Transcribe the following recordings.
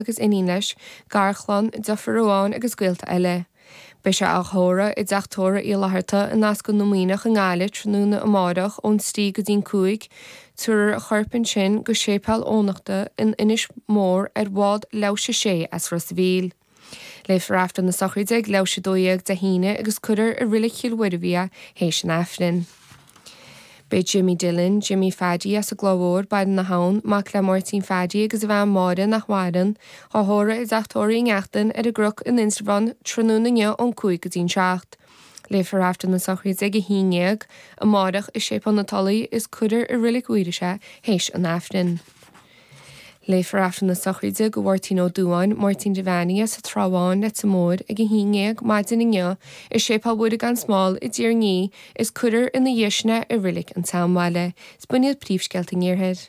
agus iní leis garchlan de farúáin agus gcuilta eile. Bei se a chóra I deachtóra I látharta in nas go nóíach an gáile tróna amádach ón stí go dín cuaig tuair chorpan sin go sépal ónachta in inis mór bhád leise sé as ras bhíl. Le farafta na sochrideag leise dóíag de híine agus cuidir a riile chiúhirhí hééis an efnin. Bei Jimmy Dillon, Jimmy Faddy as a glóhór baden na haun, mac le Martin Faddy agus a bhean máda nach wadan, a hóra is achtóirí ngachtan a gruc in Instagram tróna ón cuaig go dín seacht. Le farafta na sochrideag a híineag, a mádach is sépal na talaí is cuidir a riile uirise hééis an efnin. Le farafta na sochriide go bhhairtín ó dúáin Martin Giovanni sa tráháin le sa mód ag híineag maidin inne is sépal bud gan smáil I ddír ní is cuidir in na dhéisne a rilik an támhaile. Spuniad príomhsceilt in níorhead.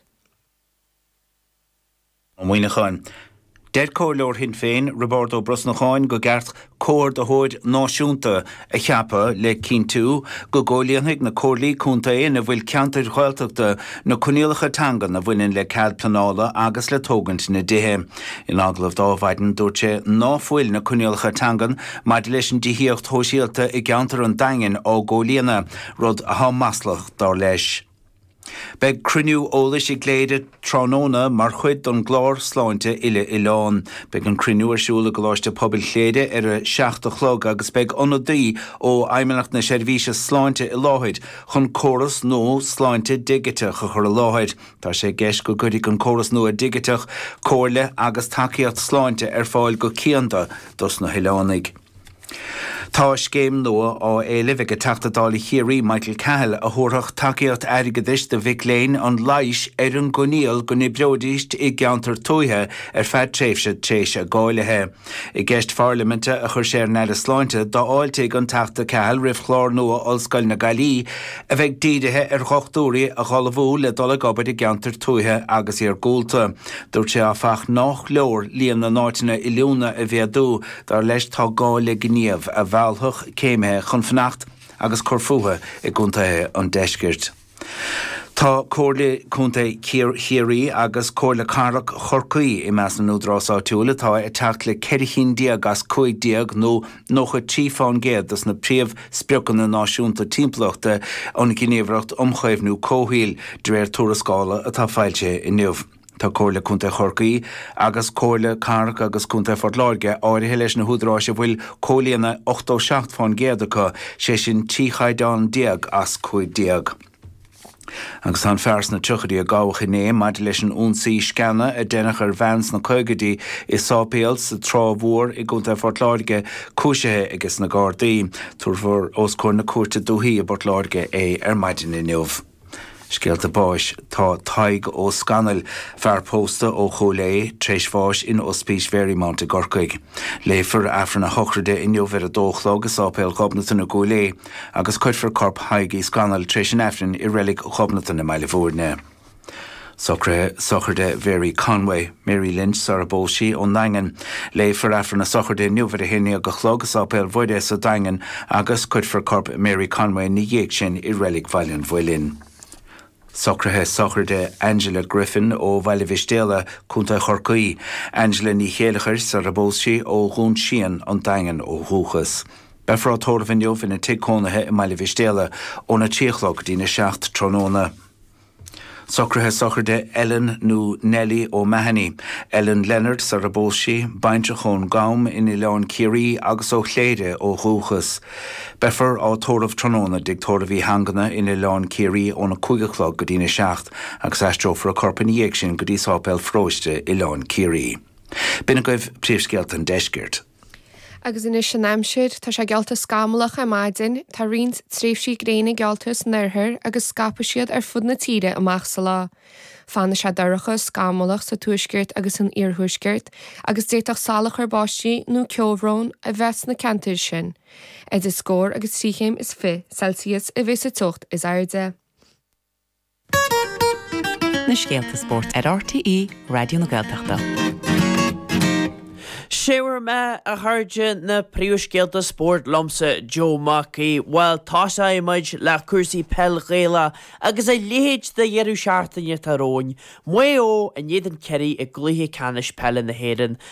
An mhuineáin. Dead cóirleoir hin féin, Roberto Brosnacháin go gceart cóir de hóid náisiúnta a cheappa le cíntú go ggóilíonnig na cóirlaí cúnta na bhfuil ceantar chhailteachta na coníolacha tangan na bhfuilinn le cead planála agus le tógant na dithe. In aglah dámhaidin dúirt sé náfuil na coníolacha tangan maid leis an dithíocht thóisialta I gceantar an daingin ó ggóilíonna rud a hámaslach dar leis. Beg cruniú ólis I gléide tróna mar chuid don glár sláinte ile Ián. Beg an cruniú arsúla goláiste pobil chléide a 6 chlog agus beg onadaí ó aimimeach na sérvíse sláinte I láhaid chun córas nó sláinte digiteach a chur láhaid. Tá sé geis go godig an córas nó a digiteach cóirle agus takeíocht sláinte fáil go cíanda dos na Hilánig. Tá scéim nua á éile bheith teachtadála chéirí Michael Cahill a thuireach takeíocht airgeadis de bhic léin an leiis an goníal go nibreodíist I gceantar tóithe fead tréifse tréis a gáilethe. I gceist Parliamente a chur sé neile sláinte dá áilteigh an teachta Cahill rih chlár nua ollscoil na Gailí a bheith dídathe chochtúirí a chalamhú le dul gabbaid I gceantar tóithe agus ar gúlta. Dúirt sé á fach nach leor líon na náitina I leúna a bheadú dar leis tá gáile gníomh a bhealthach céimethe chun fnacht agus corfuathe I gúntathe an deisgirt. Tá cóirla cúnta chéirí agus cóirla carach chorcaí I meas na údrásáitiúla tá teacht le 40 diag as 5 diag nó nócha tífáin géad as na príomh spreocan na náisiúnta timplachta an gníomhreacht umchaimhnú cóhíl de réir túrascála atá fáilte I nuamh. Tá cóirla cúnta chorcaí agus cóirla carach agus cúnta fortláirge áirithe leis na húdráise bhfuil cóilíonna 8-7 fáin géadacha sé sin tíchaidán diag as 5 diag. Agus an fers na tuchaí a gáhacha né maid leis an únsaí scanna a dénach ar bheans na coigedaí I sápéal sa trámhór I gúnta fortláirge cúisethe agus na Gardaí túrmhór oscóir na cuairte dúthaí a bortláirge ar maidin I nuamh. Scéalta báis tá taig ó scanal fearpósta ó cholé tréis fáis in ospís Vermont I Gorcaig. Léifar afran na hochride in nuamh a dóchlá agus ápéal chobnata na gólé agus cuidfar corp haig I scanal tréis an afran I relic chobnata na meile fórne. Sochirde Very Conway, Mary Lynch Sarabóisi ó Nangan, léifar afran na sochirde nuamh a hinne go chlógus ápéal bhuide sa daingan agus cuidfar corp Mary Conway ní dhéic sin I relic bhailin bhuilin. Sochirde Angela Griffin ó Bhailehistela cúnta chorcaí. Angela ní chéalachar Sarabóisi ó Gún Sían an daingan ó Húchas. Befrá tóirmhinneomh ina ticónathe I Bhailehistela ó na tíochlog dína 7 tróna. Sochirde Ellen nó Nelly ó Mahany. Ellen Leonard Sarabóisi, bainte chun gaum in Ileán Ciarí agus ó chléide ó Húchas. Befar á tóramh tróna dig tóramhí hangana in Ileán Ciarí ó na 5 go dtína 7 agus eistrófar a corpaníag sin go dtí sápéal fróiste Ileán Ciarí. Bina goibh príomhsceilt an deisgirt. Agus inis sin amsir tá sé gealta scamalaach a maidin tá rins tréifsí gréine gealtas nirthir agus scapa siad ar fud na tíre amach sa lá. Fanna sé daracha scamalaach sa tuaisgirt agus an iarthúisgirt agus déitach salach ar báistí nó ceomhrón a bheits na cantir sin. Ed is scór agus tríchéim is 5 Celsius a bhés a tucht is airde. Na Scéalta Sport ar RTE Radio na Gaeltachta. Siúr me a thuirde na príomhscéalta sport lomsa Joe Mackey bhfuil tása imid le cuasaí pell réile agus é léhéid de dhearú seaartainne taróin. Mu ó a néad an ceirí i gluthe canis pell na héan